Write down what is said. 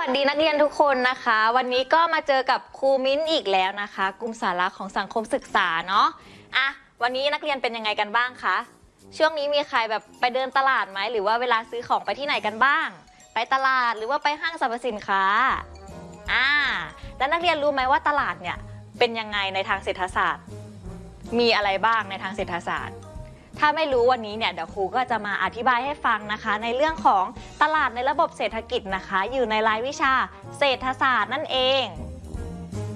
สดีนักเรียนทุกคนนะคะวันนี้ก็มาเจอกับครูมิ้นอีกแล้วนะคะกลุ่มสาระของสังคมศึกษาเนาะวันนี้นักเรียนเป็นยังไงกันบ้างคะช่วงนี้มีใครแบบไปเดินตลาดไหมหรือว่าเวลาซื้อของไปที่ไหนกันบ้างไปตลาดหรือว่าไปห้างสรรพสินค้าแล้วนักเรียนรู้ไหมว่าตลาดเนี่ยเป็นยังไงในทางเศรษฐศาสตร์มีอะไรบ้างในทางเศรษฐศาสตร์ถ้าไม่รู้วันนี้เนี่ยเดี๋ยวครูก็จะมาอธิบายให้ฟังนะคะในเรื่องของตลาดในระบบเศรษฐกิจนะคะอยู่ในรายวิชาเศรษฐศาสตร์นั่นเอง